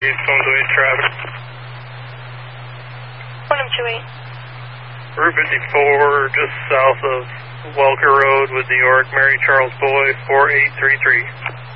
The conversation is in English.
East 128 traffic. 128. Route 54, just south of Welker Road with New York, Mary Charles Boy, 4833.